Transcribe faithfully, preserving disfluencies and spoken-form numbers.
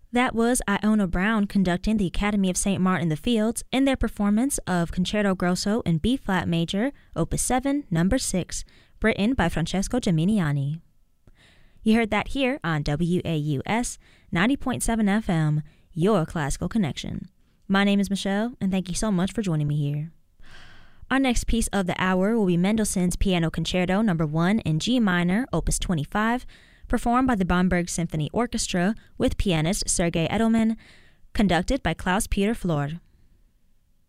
That was Iona Brown conducting the Academy of Saint Martin in the Fields in their performance of Concerto Grosso in B-flat major, Opus seven, number six, written by Francesco Geminiani. You heard that here on W A U S ninety point seven F M, your classical connection. My name is Michelle, and thank you so much for joining me here. Our next piece of the hour will be Mendelssohn's Piano Concerto number one in G minor, Opus twenty-five, performed by the Bamberg Symphony Orchestra with pianist Sergei Edelman, conducted by Klaus-Peter Flor.